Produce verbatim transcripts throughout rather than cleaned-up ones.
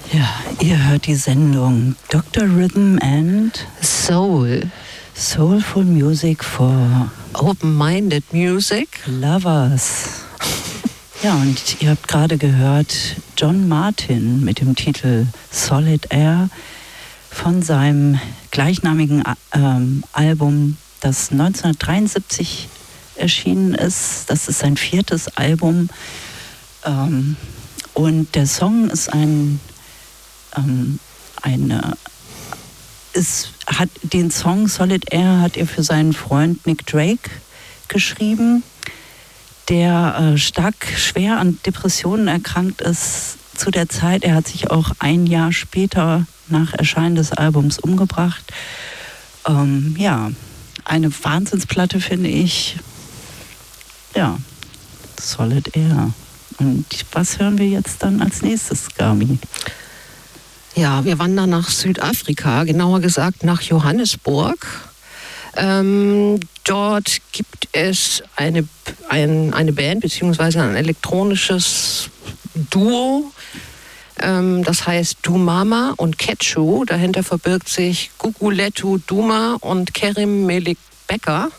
Ja, ihr hört die Sendung Doktor Rhythm and Soul. Soulful Music for Open-Minded Music Lovers. Ja, und ihr habt gerade gehört John Martyn mit dem Titel Solid Air von seinem gleichnamigen ähm, Album, das neunzehnhundertdreiundsiebzig erschienen ist. Das ist sein viertes Album. Ähm, und der Song ist ein, ähm, eine, ist, hat den Song Solid Air hat er für seinen Freund Nick Drake geschrieben, der äh, stark schwer an Depressionen erkrankt ist zu der Zeit. Er hat sich auch ein Jahr später nach Erscheinen des Albums umgebracht. Ähm, ja, eine Wahnsinnsplatte, finde ich. Ja, Solid Air. Und was hören wir jetzt dann als nächstes, Gabi? Ja, wir wandern nach Südafrika, genauer gesagt nach Johannesburg. Ähm, dort gibt es eine, ein, eine Band beziehungsweise ein elektronisches Duo. Ähm, das heißt Dumama und Ketchu. Dahinter verbirgt sich Gugulethu Duma und Kerim Melik Becker.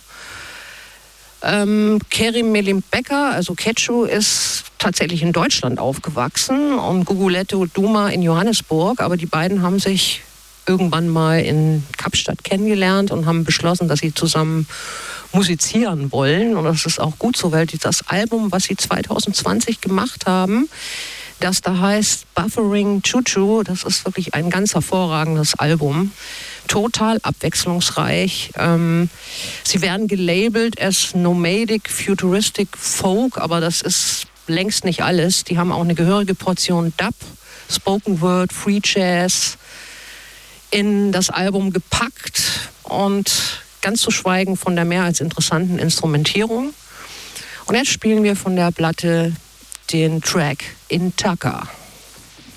Ähm, Kerim Melik Becker, also Ketchu, ist tatsächlich in Deutschland aufgewachsen und Gugulethu Duma in Johannesburg. Aber die beiden haben sich irgendwann mal in Kapstadt kennengelernt und haben beschlossen, dass sie zusammen musizieren wollen. Und das ist auch gut so, weil das Album, was sie zwanzig zwanzig gemacht haben, das da heißt Buffering Choo-Choo, das ist wirklich ein ganz hervorragendes Album. Total abwechslungsreich. Ähm, sie werden gelabelt als Nomadic, Futuristic Folk, aber das ist längst nicht alles. Die haben auch eine gehörige Portion Dub, Spoken Word, Free Jazz in das Album gepackt und ganz zu schweigen von der mehr als interessanten Instrumentierung. Und jetzt spielen wir von der Platte den Track In Taka.